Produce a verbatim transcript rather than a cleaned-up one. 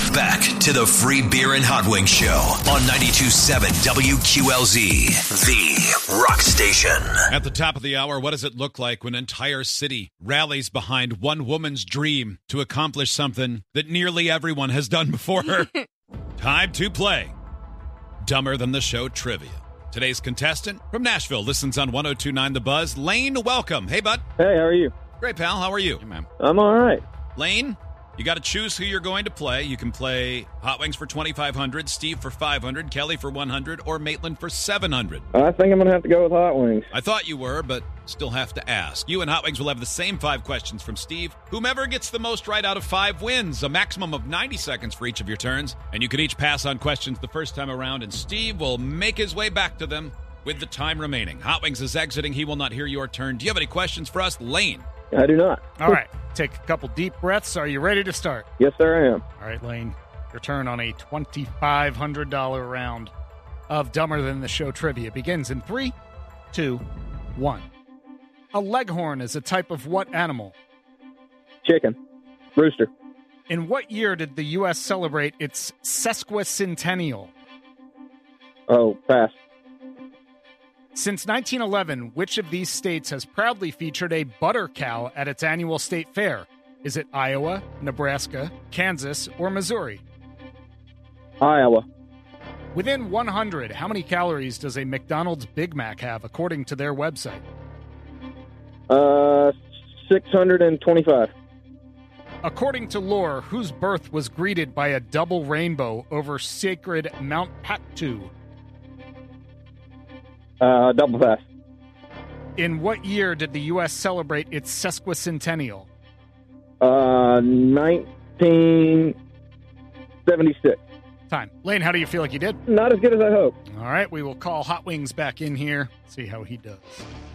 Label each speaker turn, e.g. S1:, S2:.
S1: Back to the Free Beer and Hot Wings Show on ninety-two point seven W Q L Z, the rock station.
S2: At the top of the hour, what does it look like when an entire city rallies behind one woman's dream to accomplish something that nearly everyone has done before her? Time to play Dumber Than the Show Trivia. Today's contestant from Nashville listens on one oh two point nine The Buzz. Lane, welcome. Hey, bud.
S3: Hey, how are you?
S2: Great, pal. How are you?
S4: Hey, man.
S3: I'm all right.
S2: Lane, you got to choose who you're going to play. You can play Hot Wings for twenty-five hundred dollars, Steve for five hundred dollars, Kelly for one hundred dollars, or Maitland for seven hundred dollars.
S3: I think I'm going to have to go with Hot Wings.
S2: I thought you were, but still have to ask. You and Hot Wings will have the same five questions from Steve. Whomever gets the most right out of five wins. A maximum of ninety seconds for each of your turns. And you can each pass on questions the first time around, and Steve will make his way back to them with the time remaining. Hot Wings is exiting. He will not hear your turn. Do you have any questions for us, Lane?
S3: I do not.
S4: All right. Take a couple deep breaths. Are you ready to start?
S3: Yes, sir, I am.
S4: All right, Lane. Your turn on a twenty-five hundred dollars round of Dumber Than the Show trivia begins in three, two, one. A leghorn is a type of what animal?
S3: Chicken. Rooster.
S4: In what year did the U S celebrate its sesquicentennial?
S3: Oh, pass.
S4: Since nineteen eleven, which of these states has proudly featured a butter cow at its annual state fair? Is it Iowa, Nebraska, Kansas, or Missouri?
S3: Iowa.
S4: Within one hundred, how many calories does a McDonald's Big Mac have according to their website?
S3: Uh, six hundred twenty-five.
S4: According to lore, whose birth was greeted by a double rainbow over sacred Mount Paktu?
S3: Uh, double pass.
S4: In what year did the U S celebrate its sesquicentennial?
S3: Uh, nineteen seventy-six.
S4: Time. Lane, how do you feel like you did?
S3: Not as good as I hoped.
S4: All right, we will call Hot Wings back in here, see how he does.